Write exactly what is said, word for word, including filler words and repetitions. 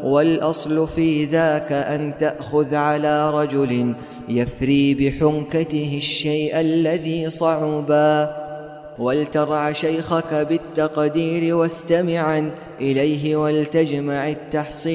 والأصل في ذاك أن تأخذ على رجل يفري بحنكته الشيء الذي صعبا، ولترع شيخك بالتقدير واستمعا إليه ولتجمع التحصيل